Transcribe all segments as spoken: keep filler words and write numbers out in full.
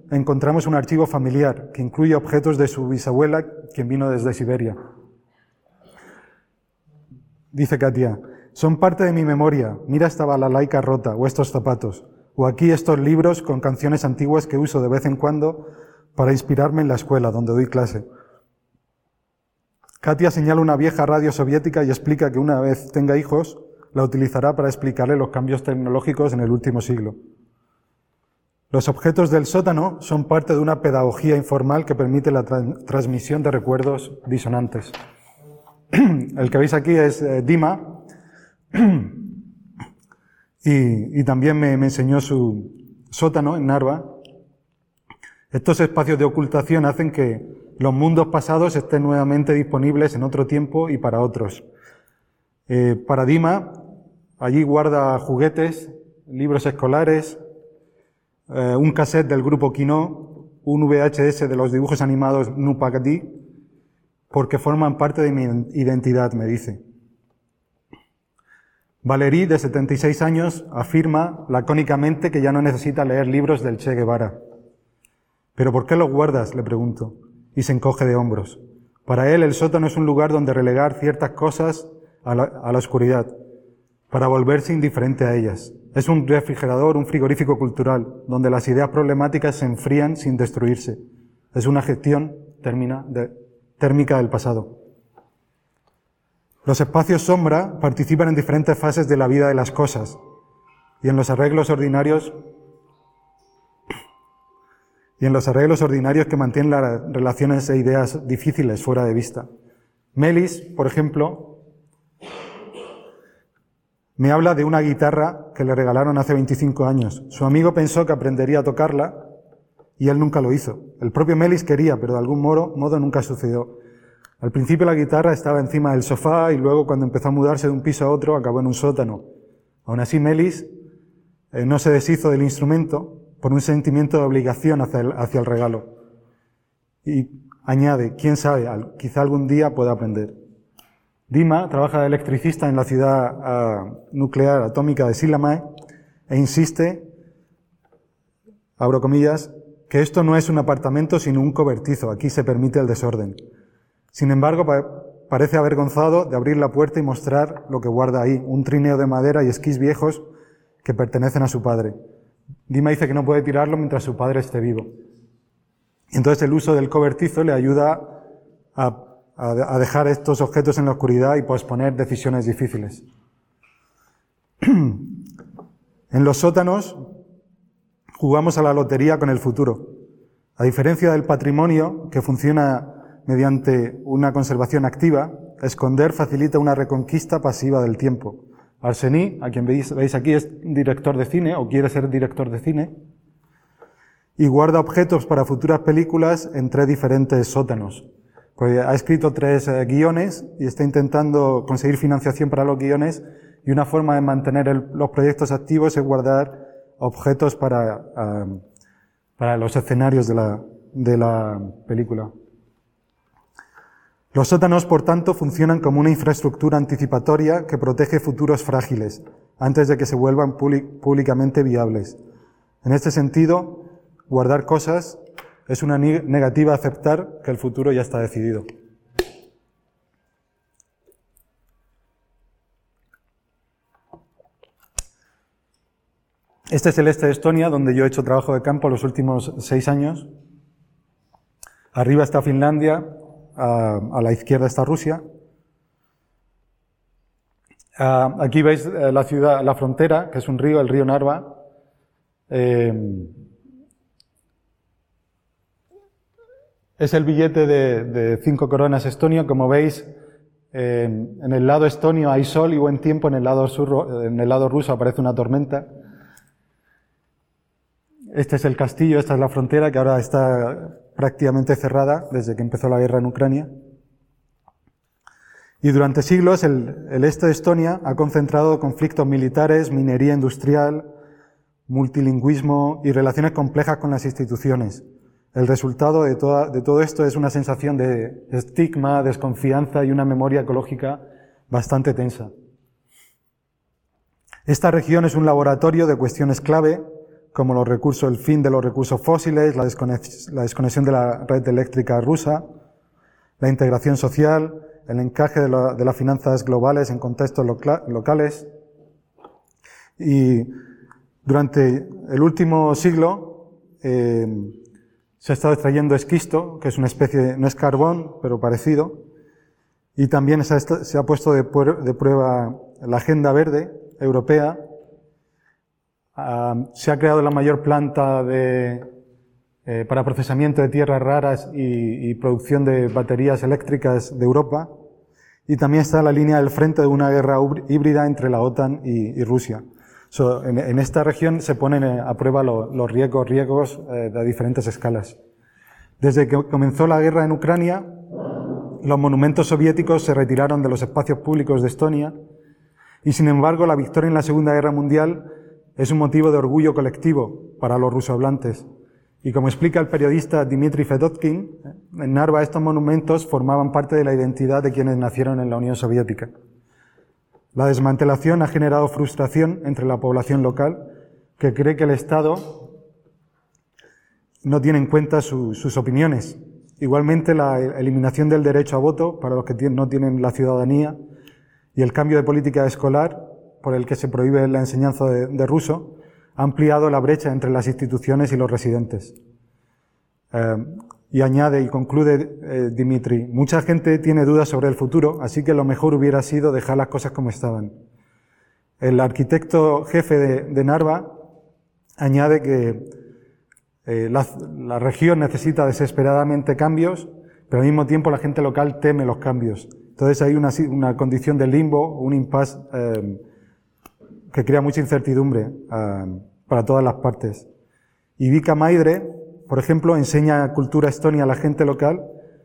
encontramos un archivo familiar que incluye objetos de su bisabuela, quien vino desde Siberia. Dice Katia, son parte de mi memoria. Mira esta balalaica rota o estos zapatos. O aquí estos libros con canciones antiguas que uso de vez en cuando para inspirarme en la escuela donde doy clase. Katia señala una vieja radio soviética y explica que una vez tenga hijos, la utilizará para explicarle los cambios tecnológicos en el último siglo. Los objetos del sótano son parte de una pedagogía informal que permite la tra- transmisión de recuerdos disonantes. El que veis aquí es eh, Dima, y, y también me, me enseñó su sótano en Narva. Estos espacios de ocultación hacen que los mundos pasados estén nuevamente disponibles en otro tiempo y para otros. Eh, para Dima, allí guarda juguetes, libros escolares, eh, un cassette del grupo Kino, un V H S de los dibujos animados Nupagdi, porque forman parte de mi identidad, me dice. Valerie, de setenta y seis años, afirma lacónicamente que ya no necesita leer libros del Che Guevara. ¿Pero por qué los guardas?, le pregunto, y se encoge de hombros. Para él, el sótano es un lugar donde relegar ciertas cosas a la, a la oscuridad, para volverse indiferente a ellas. Es un refrigerador, un frigorífico cultural, donde las ideas problemáticas se enfrían sin destruirse. Es una gestión termina, de, térmica del pasado. Los espacios sombra participan en diferentes fases de la vida de las cosas y en los arreglos ordinarios y en los arreglos ordinarios que mantienen las relaciones e ideas difíciles fuera de vista. Melis, por ejemplo, me habla de una guitarra que le regalaron hace veinticinco años. Su amigo pensó que aprendería a tocarla y él nunca lo hizo. El propio Melis quería, pero de algún modo, modo nunca sucedió. Al principio la guitarra estaba encima del sofá y luego, cuando empezó a mudarse de un piso a otro, acabó en un sótano. Aún así, Melis eh, no se deshizo del instrumento por un sentimiento de obligación hacia el, hacia el regalo. Y añade, quién sabe, al, quizá algún día pueda aprender. Dima trabaja de electricista en la ciudad uh, nuclear atómica de Sillamäe e insiste, abro comillas, que esto no es un apartamento sino un cobertizo, aquí se permite el desorden. Sin embargo, pa- parece avergonzado de abrir la puerta y mostrar lo que guarda ahí, un trineo de madera y esquís viejos que pertenecen a su padre. Dima dice que no puede tirarlo mientras su padre esté vivo. Y entonces el uso del cobertizo le ayuda a, a, a dejar estos objetos en la oscuridad y posponer decisiones difíciles. En los sótanos jugamos a la lotería con el futuro. A diferencia del patrimonio, que funciona mediante una conservación activa, esconder facilita una reconquista pasiva del tiempo. Arseny, a quien veis, veis aquí, es director de cine, o quiere ser director de cine, y guarda objetos para futuras películas en tres diferentes sótanos. Pues ha escrito tres eh, guiones y está intentando conseguir financiación para los guiones, y una forma de mantener el, los proyectos activos es guardar objetos para, uh, para los escenarios de la, de la película. Los sótanos, por tanto, funcionan como una infraestructura anticipatoria que protege futuros frágiles antes de que se vuelvan públicamente viables. En este sentido, guardar cosas es una negativa a aceptar que el futuro ya está decidido. Este es el este de Estonia, donde yo he hecho trabajo de campo los últimos seis años. Arriba está Finlandia. A, a la izquierda está Rusia. Uh, aquí veis eh, la ciudad, la frontera, que es un río, el río Narva. Eh, es el billete de, de cinco coronas estonio. Como veis, eh, en el lado estonio hay sol y buen tiempo, en el lado sur, en el lado ruso aparece una tormenta. Este es el castillo, esta es la frontera, que ahora está prácticamente cerrada desde que empezó la guerra en Ucrania. Y durante siglos el, el este de Estonia ha concentrado conflictos militares, minería industrial, multilingüismo y relaciones complejas con las instituciones. El resultado de, toda, de todo esto es una sensación de estigma, desconfianza y una memoria ecológica bastante tensa. Esta región es un laboratorio de cuestiones clave como los recursos, el fin de los recursos fósiles, la desconex- la desconexión de la red eléctrica rusa, la integración social, el encaje de, la, de las finanzas globales en contextos loca- locales. Y durante el último siglo eh, se ha estado extrayendo esquisto, que es una especie, no es carbón, pero parecido, y también se ha, se ha puesto de, de prueba la Agenda Verde Europea. Uh, se ha creado la mayor planta de, eh, para procesamiento de tierras raras y, y producción de baterías eléctricas de Europa, y también está la línea del frente de una guerra híbrida entre la OTAN y, y Rusia. So, en, en esta región se ponen a prueba lo, los riesgos, riesgos eh, de diferentes escalas. Desde que comenzó la guerra en Ucrania, los monumentos soviéticos se retiraron de los espacios públicos de Estonia, y sin embargo la victoria en la Segunda Guerra Mundial es un motivo de orgullo colectivo para los rusohablantes. Y como explica el periodista Dmitry Fedotkin, en Narva estos monumentos formaban parte de la identidad de quienes nacieron en la Unión Soviética. La desmantelación ha generado frustración entre la población local, que cree que el Estado no tiene en cuenta su, sus opiniones. Igualmente, la eliminación del derecho a voto para los que no tienen la ciudadanía y el cambio de política escolar, por el que se prohíbe la enseñanza de, de ruso, ha ampliado la brecha entre las instituciones y los residentes. Eh, y añade y concluye eh, Dmitry, mucha gente tiene dudas sobre el futuro, así que lo mejor hubiera sido dejar las cosas como estaban. El arquitecto jefe de, de Narva añade que eh, la, la región necesita desesperadamente cambios, pero al mismo tiempo la gente local teme los cambios. Entonces hay una, una condición de limbo, un impasse eh, que crea mucha incertidumbre uh, para todas las partes. Y Vika Maidre, por ejemplo, enseña cultura estonia a la gente local,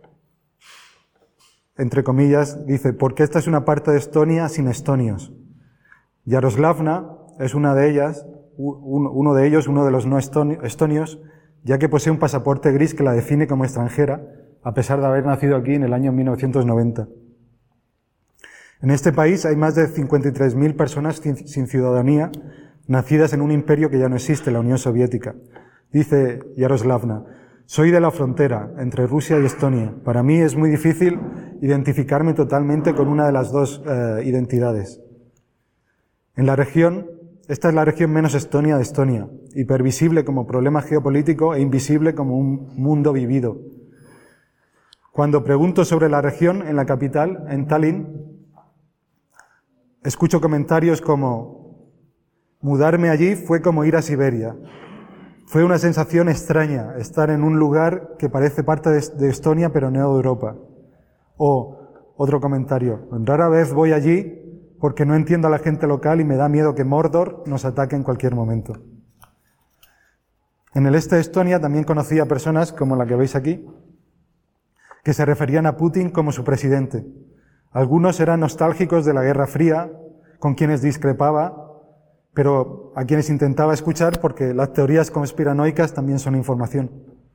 entre comillas, dice, porque esta es una parte de Estonia sin estonios. Yaroslavna es una de ellas, uno de ellos, uno de los no estonios, ya que posee un pasaporte gris que la define como extranjera, a pesar de haber nacido aquí en el año mil novecientos noventa. En este país hay más de cincuenta y tres mil personas sin ciudadanía, nacidas en un imperio que ya no existe, la Unión Soviética. Dice Yaroslavna, soy de la frontera entre Rusia y Estonia. Para mí es muy difícil identificarme totalmente con una de las dos eh, identidades. En la región, esta es la región menos estonia de Estonia, hipervisible como problema geopolítico e invisible como un mundo vivido. Cuando pregunto sobre la región en la capital, en Tallinn, escucho comentarios como, mudarme allí fue como ir a Siberia. Fue una sensación extraña estar en un lugar que parece parte de Estonia pero no de Europa. O otro comentario, rara vez voy allí porque no entiendo a la gente local y me da miedo que Mordor nos ataque en cualquier momento. En el este de Estonia también conocí a personas como la que veis aquí, que se referían a Putin como su presidente. Algunos eran nostálgicos de la Guerra Fría, con quienes discrepaba, pero a quienes intentaba escuchar porque las teorías conspiranoicas también son información.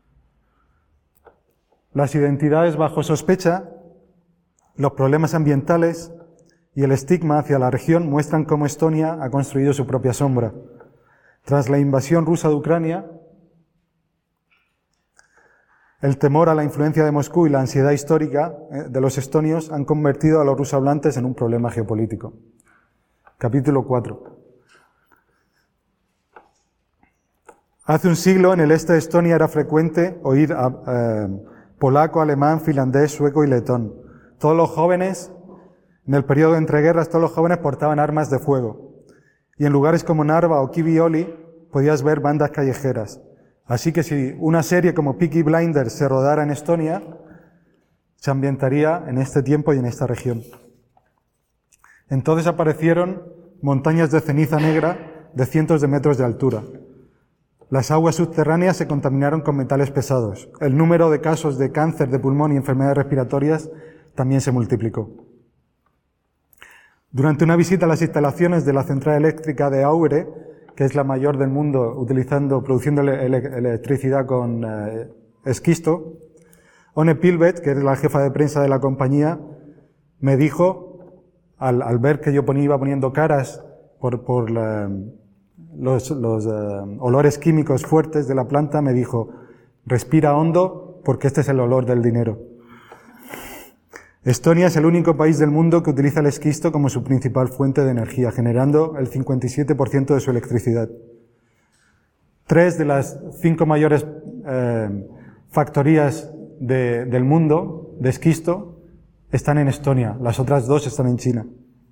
Las identidades bajo sospecha, los problemas ambientales y el estigma hacia la región muestran cómo Estonia ha construido su propia sombra. Tras la invasión rusa de Ucrania, el temor a la influencia de Moscú y la ansiedad histórica de los estonios han convertido a los rusohablantes en un problema geopolítico. Capítulo cuatro. Hace un siglo en el este de Estonia era frecuente oír a, eh, polaco, alemán, finlandés, sueco y letón. Todos los jóvenes, en el periodo de entreguerras, todos los jóvenes portaban armas de fuego. Y en lugares como Narva o Kivioli podías ver bandas callejeras. Así que si una serie como Peaky Blinders se rodara en Estonia, se ambientaría en este tiempo y en esta región. Entonces aparecieron montañas de ceniza negra de cientos de metros de altura. Las aguas subterráneas se contaminaron con metales pesados. El número de casos de cáncer de pulmón y enfermedades respiratorias también se multiplicó. Durante una visita a las instalaciones de la central eléctrica de Aure, que es la mayor del mundo utilizando, produciendo ele ele electricidad con eh, esquisto, One Pilvet, que es la jefa de prensa de la compañía, me dijo, al, al ver que yo ponía, iba poniendo caras por, por la, los, los uh, olores químicos fuertes de la planta, me dijo: respira hondo porque este es el olor del dinero. Estonia es el único país del mundo que utiliza el esquisto como su principal fuente de energía, generando el cincuenta y siete por ciento de su electricidad. Tres de las cinco mayores eh, factorías de, del mundo de esquisto están en Estonia, las otras dos están en China.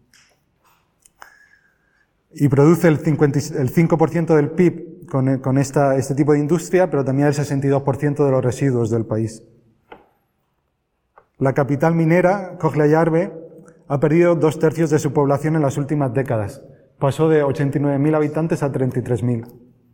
Y produce el, cincuenta, el cinco por ciento del P I B con, con esta, este tipo de industria, pero también el sesenta y dos por ciento de los residuos del país. La capital minera, Kohtla-Järve, ha perdido dos tercios de su población en las últimas décadas. Pasó de ochenta y nueve mil habitantes a treinta y tres mil.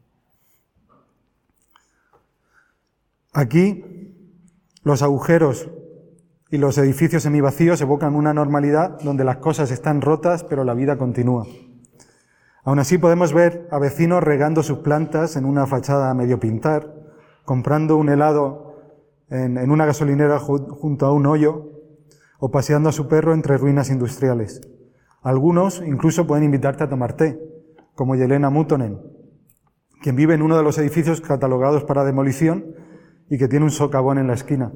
Aquí, los agujeros y los edificios semivacíos evocan una normalidad donde las cosas están rotas, pero la vida continúa. Aún así podemos ver a vecinos regando sus plantas en una fachada a medio pintar, comprando un helado en, en una gasolinera ju- junto a un hoyo, o paseando a su perro entre ruinas industriales. Algunos incluso pueden invitarte a tomar té, como Yelena Mutonen, quien vive en uno de los edificios catalogados para demolición y que tiene un socavón en la esquina.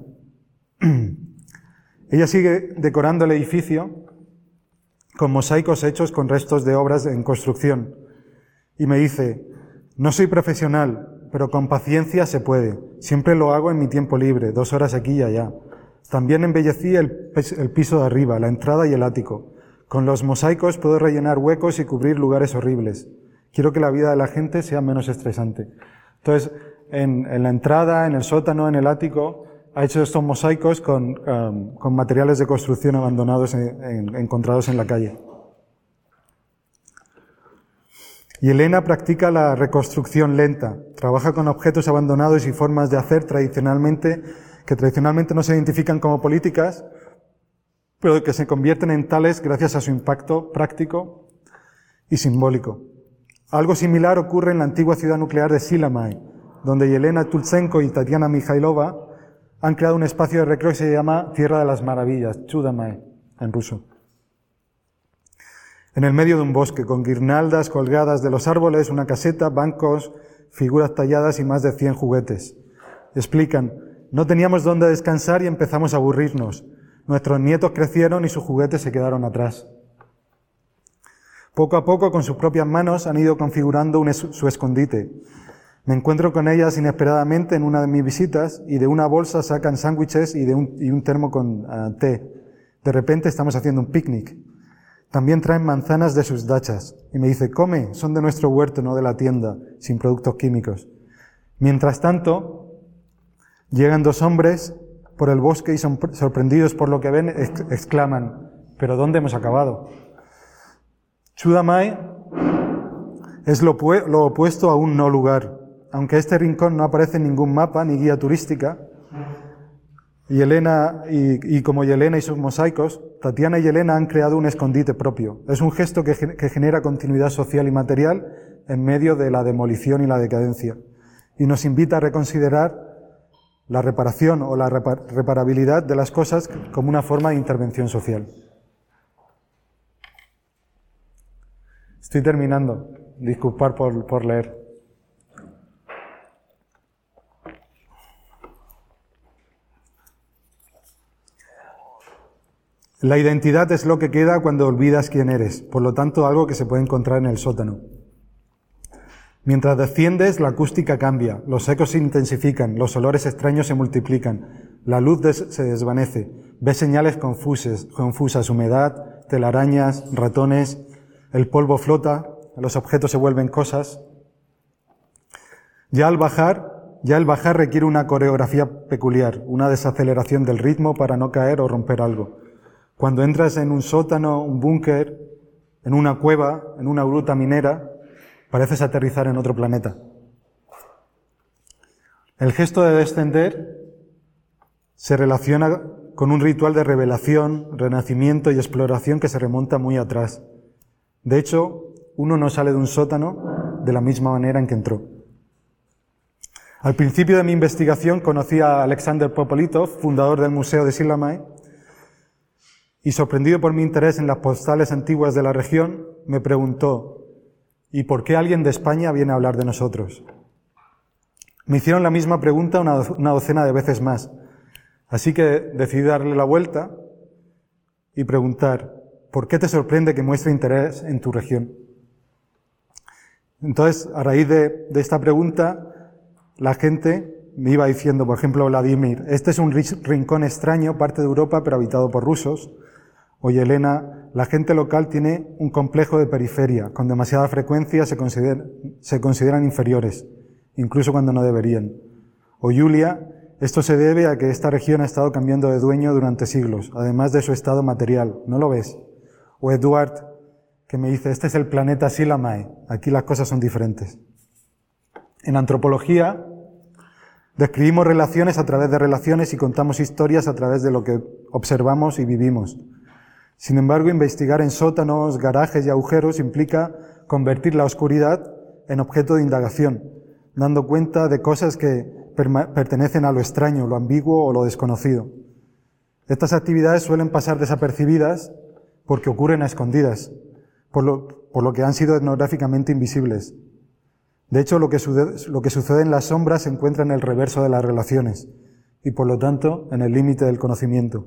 Ella sigue decorando el edificio con mosaicos hechos con restos de obras en construcción. Y me dice: no soy profesional, pero con paciencia se puede. Siempre lo hago en mi tiempo libre, dos horas aquí y allá. También embellecí el, el piso de arriba, la entrada y el ático. Con los mosaicos puedo rellenar huecos y cubrir lugares horribles. Quiero que la vida de la gente sea menos estresante. Entonces, en, en la entrada, en el sótano, en el ático, ha hecho estos mosaicos con, um, con materiales de construcción abandonados en, en, encontrados en la calle. Y Elena practica la reconstrucción lenta. Trabaja con objetos abandonados y formas de hacer tradicionalmente, que tradicionalmente no se identifican como políticas, pero que se convierten en tales gracias a su impacto práctico y simbólico. Algo similar ocurre en la antigua ciudad nuclear de Silamay, donde Yelena Tulchenko y Tatiana Mijailova han creado un espacio de recreo que se llama Tierra de las Maravillas, Chudamay, en ruso. En el medio de un bosque, con guirnaldas colgadas de los árboles, una caseta, bancos, figuras talladas y más de cien juguetes. Explican: no teníamos dónde descansar y empezamos a aburrirnos. Nuestros nietos crecieron y sus juguetes se quedaron atrás. Poco a poco, con sus propias manos, han ido configurando un es- su escondite. Me encuentro con ellas inesperadamente en una de mis visitas y de una bolsa sacan sándwiches y, de un, y un termo con uh, té. De repente estamos haciendo un picnic. También traen manzanas de sus dachas. Y me dice: come, son de nuestro huerto, no de la tienda, sin productos químicos. Mientras tanto, llegan dos hombres por el bosque y son sorprendidos por lo que ven, ex- exclaman: ¿pero dónde hemos acabado? Chudamay es lo, pu- lo opuesto a un no lugar. Aunque este rincón no aparece en ningún mapa ni guía turística, y, Elena, y, y como Yelena y sus mosaicos, Tatiana y Yelena han creado un escondite propio. Es un gesto que, que genera continuidad social y material en medio de la demolición y la decadencia, y nos invita a reconsiderar la reparación o la repar- reparabilidad de las cosas como una forma de intervención social. Estoy terminando. Disculpar por, por leer. La identidad es lo que queda cuando olvidas quién eres, por lo tanto algo que se puede encontrar en el sótano. Mientras desciendes, la acústica cambia, los ecos se intensifican, los olores extraños se multiplican, la luz des- se desvanece, ves señales confusas, confusas, humedad, telarañas, ratones, el polvo flota, los objetos se vuelven cosas. Ya al bajar, ya el bajar requiere una coreografía peculiar, una desaceleración del ritmo para no caer o romper algo. Cuando entras en un sótano, un búnker, en una cueva, en una gruta minera, pareces aterrizar en otro planeta. El gesto de descender se relaciona con un ritual de revelación, renacimiento y exploración que se remonta muy atrás. De hecho, uno no sale de un sótano de la misma manera en que entró. Al principio de mi investigación conocí a Alexander Popolitov, fundador del Museo de Silamay, y sorprendido por mi interés en las postales antiguas de la región, me preguntó: ¿Y por qué alguien de España viene a hablar de nosotros? Me hicieron la misma pregunta una, una docena de veces más. Así que decidí darle la vuelta y preguntar, ¿por qué te sorprende que muestre interés en tu región? Entonces, a raíz de, de esta pregunta, la gente me iba diciendo, por ejemplo, Vladimir, este es un rincón extraño, parte de Europa, pero habitado por rusos. O Elena, la gente local tiene un complejo de periferia, con demasiada frecuencia se, consider, se consideran inferiores, incluso cuando no deberían. O Julia, esto se debe a que esta región ha estado cambiando de dueño durante siglos, además de su estado material, ¿no lo ves? O Eduard, que me dice, este es el planeta Silamae, aquí las cosas son diferentes. En antropología, describimos relaciones a través de relaciones y contamos historias a través de lo que observamos y vivimos. Sin embargo, investigar en sótanos, garajes y agujeros implica convertir la oscuridad en objeto de indagación, dando cuenta de cosas que pertenecen a lo extraño, lo ambiguo o lo desconocido. Estas actividades suelen pasar desapercibidas porque ocurren a escondidas, por lo, por lo que han sido etnográficamente invisibles. De hecho, lo que, sucede, lo que sucede en las sombras se encuentra en el reverso de las relaciones y, por lo tanto, en el límite del conocimiento.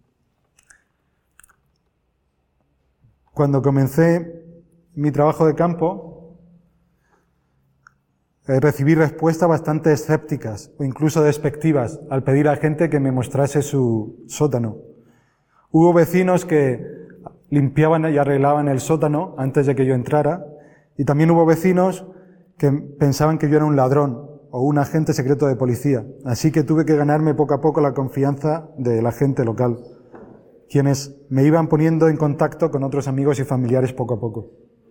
Cuando comencé mi trabajo de campo, eh, recibí respuestas bastante escépticas o incluso despectivas al pedir a gente que me mostrase su sótano. Hubo vecinos que limpiaban y arreglaban el sótano antes de que yo entrara, y también hubo vecinos que pensaban que yo era un ladrón o un agente secreto de policía. Así que tuve que ganarme poco a poco la confianza de la gente local, quienes me iban poniendo en contacto con otros amigos y familiares poco a poco.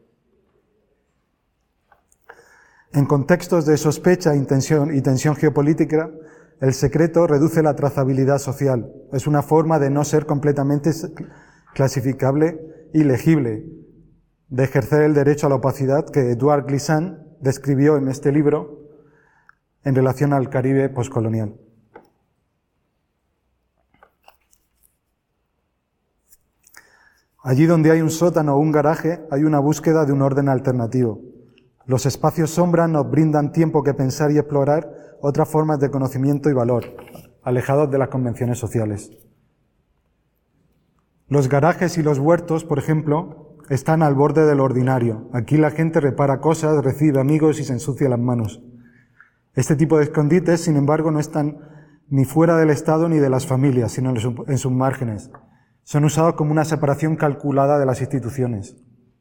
En contextos de sospecha y tensión, y tensión geopolítica, el secreto reduce la trazabilidad social. Es una forma de no ser completamente clasificable y legible, de ejercer el derecho a la opacidad que Edouard Glissant describió en este libro en relación al Caribe poscolonial. Allí donde hay un sótano o un garaje, hay una búsqueda de un orden alternativo. Los espacios sombra nos brindan tiempo que pensar y explorar otras formas de conocimiento y valor, alejados de las convenciones sociales. Los garajes y los huertos, por ejemplo, están al borde de lo ordinario. Aquí la gente repara cosas, recibe amigos y se ensucia las manos. Este tipo de escondites, sin embargo, no están ni fuera del Estado ni de las familias, sino en sus márgenes. Son usados como una separación calculada de las instituciones.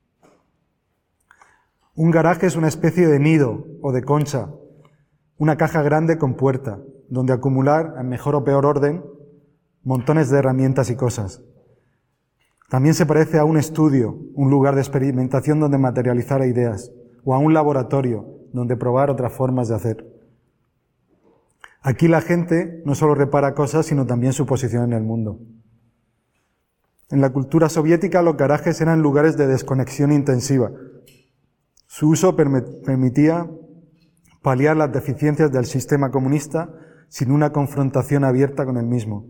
Un garaje es una especie de nido o de concha, una caja grande con puerta, donde acumular, en mejor o peor orden, montones de herramientas y cosas. También se parece a un estudio, un lugar de experimentación donde materializar ideas, o a un laboratorio donde probar otras formas de hacer. Aquí la gente no solo repara cosas, sino también su posición en el mundo. En la cultura soviética, los garajes eran lugares de desconexión intensiva. Su uso permitía paliar las deficiencias del sistema comunista sin una confrontación abierta con el mismo.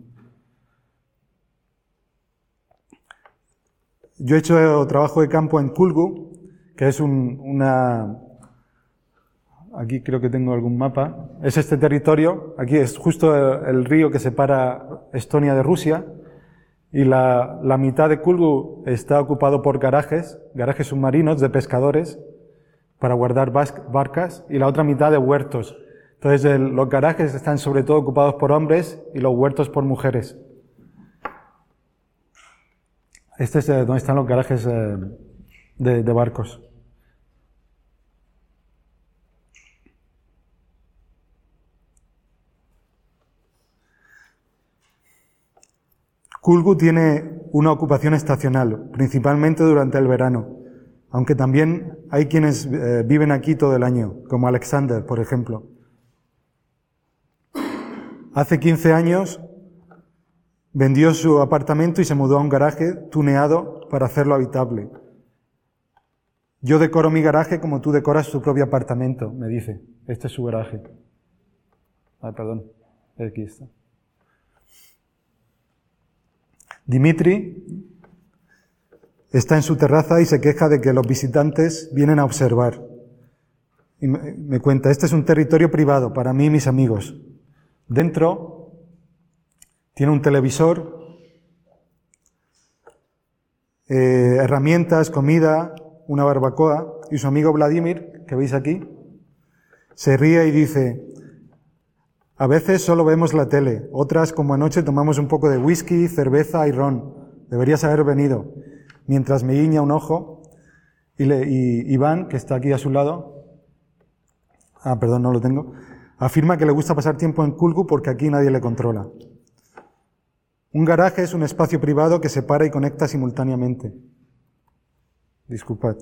Yo he hecho trabajo de campo en Kulgu, que es un, una... Aquí creo que tengo algún mapa. Es este territorio. Aquí es justo el río que separa Estonia de Rusia. Y la, la mitad de Kulgu está ocupado por garajes, garajes submarinos de pescadores para guardar barcas, y la otra mitad de huertos. Entonces el, los garajes están sobre todo ocupados por hombres y los huertos por mujeres. Este es eh, donde están los garajes eh, de, de barcos. Kulgu tiene una ocupación estacional, principalmente durante el verano, aunque también hay quienes eh, viven aquí todo el año, como Alexander, por ejemplo. Hace quince años vendió su apartamento y se mudó a un garaje tuneado para hacerlo habitable. Yo decoro mi garaje como tú decoras tu propio apartamento, me dice. Este es su garaje. Ah, perdón. Aquí está. Dimitri Está en su terraza y se queja de que los visitantes vienen a observar. Y me, me cuenta, este es un territorio privado para mí y mis amigos. Dentro tiene un televisor, eh, herramientas, comida, una barbacoa, y su amigo Vladimir, que veis aquí, se ríe y dice, a veces solo vemos la tele, otras como anoche tomamos un poco de whisky, cerveza y ron. Deberías haber venido. Mientras me guiña un ojo, y, le, y Iván, que está aquí a su lado, ah, perdón, no lo tengo, afirma que le gusta pasar tiempo en Kulgu porque aquí nadie le controla. Un garaje es un espacio privado que separa y conecta simultáneamente. Disculpad.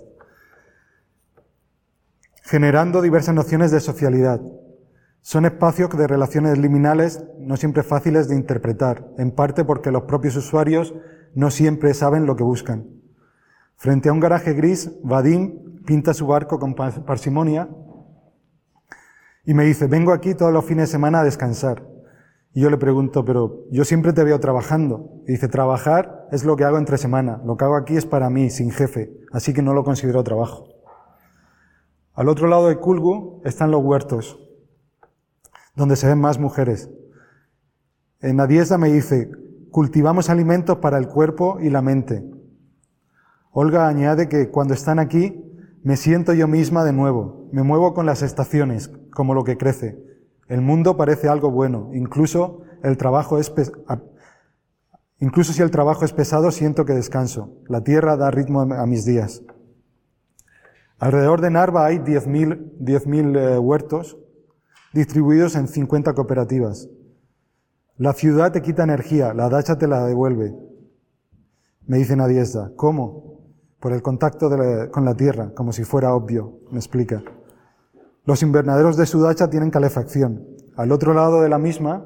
Generando diversas nociones de socialidad. Son espacios de relaciones liminales no siempre fáciles de interpretar, en parte porque los propios usuarios no siempre saben lo que buscan. Frente a un garaje gris, Vadim pinta su barco con parsimonia y me dice, vengo aquí todos los fines de semana a descansar. Y yo le pregunto, pero yo siempre te veo trabajando. Y dice, trabajar es lo que hago entre semana. Lo que hago aquí es para mí, sin jefe, así que no lo considero trabajo. Al otro lado de Kulgu están los huertos, donde se ven más mujeres. En Nadiezda me dice, cultivamos alimentos para el cuerpo y la mente. Olga añade que cuando están aquí, me siento yo misma de nuevo. Me muevo con las estaciones, como lo que crece. El mundo parece algo bueno. Incluso el trabajo es pes- incluso si el trabajo es pesado, siento que descanso. La tierra da ritmo a mis días. Alrededor de Narva hay diez mil eh, huertos distribuidos en cincuenta cooperativas. La ciudad te quita energía, la dacha te la devuelve. Me dice Nadiezda. ¿Cómo? Por el contacto de la, con la tierra, como si fuera obvio, me explica. Los invernaderos de su dacha tienen calefacción. Al otro lado de la misma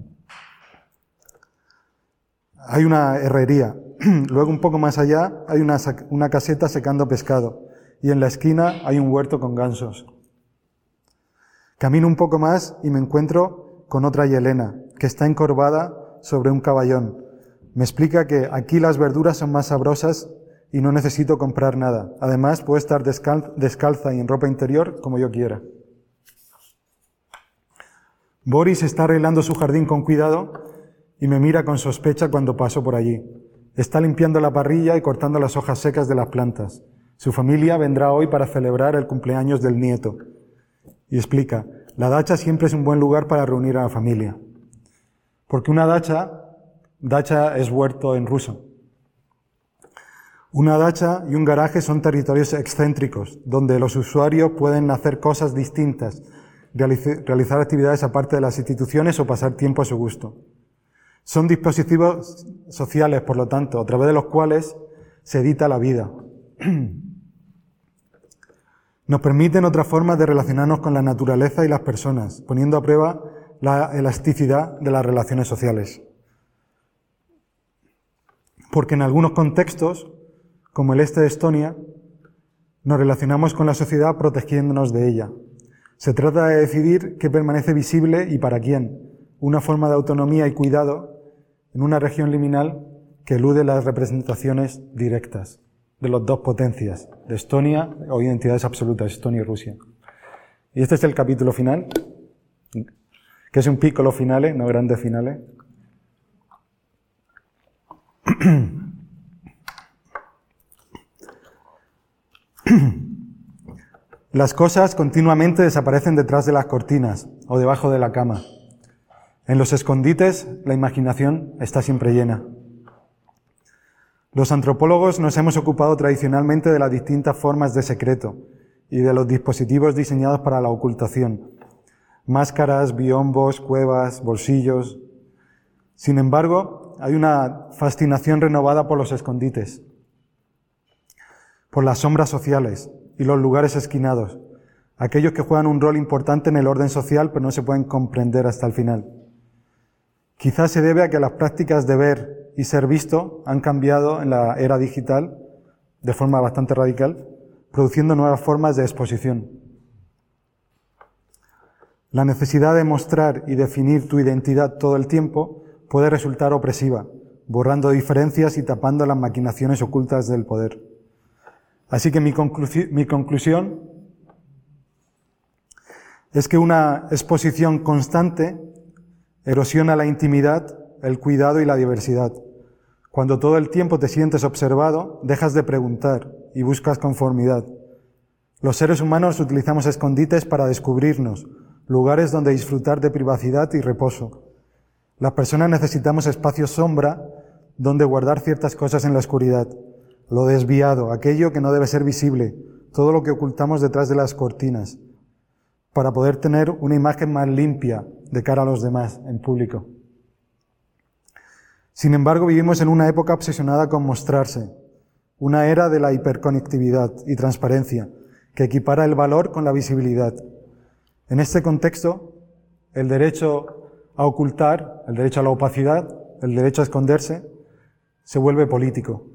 hay una herrería. Luego, un poco más allá, hay una, una caseta secando pescado. Y en la esquina hay un huerto con gansos. Camino un poco más y me encuentro con otra Yelena, que está encorvada sobre un caballón. Me explica que aquí las verduras son más sabrosas y no necesito comprar nada. Además, puedo estar descal- descalza y en ropa interior como yo quiera. Boris está arreglando su jardín con cuidado y me mira con sospecha cuando paso por allí. Está limpiando la parrilla y cortando las hojas secas de las plantas. Su familia vendrá hoy para celebrar el cumpleaños del nieto. Y explica, la dacha siempre es un buen lugar para reunir a la familia. Porque una dacha, dacha es huerto en ruso. Una dacha y un garaje son territorios excéntricos, donde los usuarios pueden hacer cosas distintas, realizar actividades aparte de las instituciones o pasar tiempo a su gusto. Son dispositivos sociales, por lo tanto, a través de los cuales se edita la vida. Nos permiten otras formas de relacionarnos con la naturaleza y las personas, poniendo a prueba la elasticidad de las relaciones sociales. Porque en algunos contextos, como el este de Estonia, nos relacionamos con la sociedad protegiéndonos de ella. Se trata de decidir qué permanece visible y para quién, una forma de autonomía y cuidado en una región liminal que elude las representaciones directas de las dos potencias, de Estonia o identidades absolutas, Estonia y Rusia. Y este es el capítulo final, que es un piccolo finale, no grande finale. Las cosas continuamente desaparecen detrás de las cortinas o debajo de la cama. En los escondites, la imaginación está siempre llena. Los antropólogos nos hemos ocupado tradicionalmente de las distintas formas de secreto y de los dispositivos diseñados para la ocultación. Máscaras, biombos, cuevas, bolsillos. Sin embargo, hay una fascinación renovada por los escondites, por las sombras sociales y los lugares esquinados, aquellos que juegan un rol importante en el orden social pero no se pueden comprender hasta el final. Quizás se debe a que las prácticas de ver y ser visto han cambiado en la era digital de forma bastante radical, produciendo nuevas formas de exposición. La necesidad de mostrar y definir tu identidad todo el tiempo puede resultar opresiva, borrando diferencias y tapando las maquinaciones ocultas del poder. Así que mi, conclu- mi conclusión es que una exposición constante erosiona la intimidad, el cuidado y la diversidad. Cuando todo el tiempo te sientes observado, dejas de preguntar y buscas conformidad. Los seres humanos utilizamos escondites para descubrirnos, lugares donde disfrutar de privacidad y reposo. Las personas necesitamos espacios sombra donde guardar ciertas cosas en la oscuridad. Lo desviado, aquello que no debe ser visible, todo lo que ocultamos detrás de las cortinas, para poder tener una imagen más limpia de cara a los demás en público. Sin embargo, vivimos en una época obsesionada con mostrarse, una era de la hiperconectividad y transparencia, que equipara el valor con la visibilidad. En este contexto, el derecho a ocultar, el derecho a la opacidad, el derecho a esconderse, se vuelve político.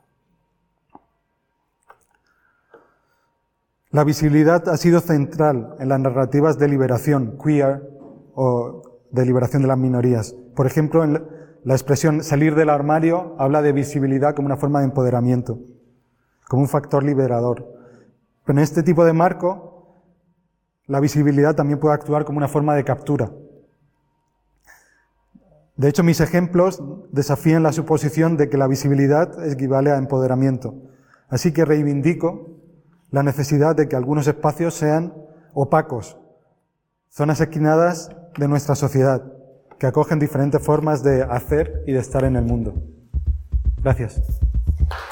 La visibilidad ha sido central en las narrativas de liberación queer o de liberación de las minorías. Por ejemplo, en la expresión salir del armario habla de visibilidad como una forma de empoderamiento, como un factor liberador. Pero en este tipo de marco, la visibilidad también puede actuar como una forma de captura. De hecho, mis ejemplos desafían la suposición de que la visibilidad equivale a empoderamiento. Así que reivindico la necesidad de que algunos espacios sean opacos, zonas esquinadas de nuestra sociedad, que acogen diferentes formas de hacer y de estar en el mundo. Gracias.